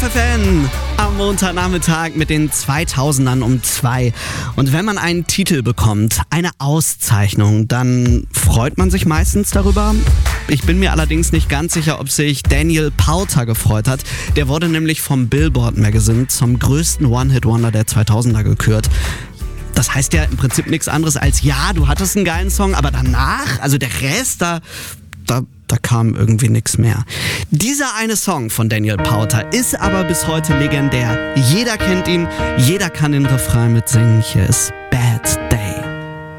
FFN am Montagnachmittag mit den 2000ern um 2. Und wenn man einen Titel bekommt, eine Auszeichnung, dann freut man sich meistens darüber. Ich bin mir allerdings nicht ganz sicher, ob sich Daniel Powter gefreut hat. Der wurde nämlich vom Billboard Magazine zum größten One-Hit-Wonder der 2000er gekürt. Das heißt ja im Prinzip nichts anderes als, ja, du hattest einen geilen Song, aber danach, also der Rest, da kam irgendwie nichts mehr. Dieser eine Song von Daniel Powter ist aber bis heute legendär. Jeder kennt ihn, jeder kann den Refrain mitsingen. Hier ist Bad Day.